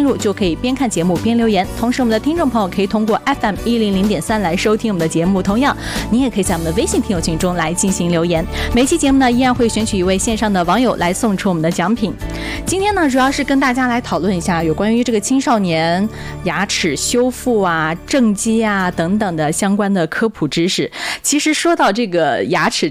进入就可以边看节目边留言。同时我们的听众朋友可以通过 FM100.3 来收听我们的节目，同样你也可以在我们的微信听友群中来进行留言。每期节目呢依然会选取一位线上的网友来送出我们的奖品。今天呢主要是跟大家来讨论一下有关于这个青少年牙齿修复啊、正畸啊等等的相关的科普知识。其实说到这个牙齿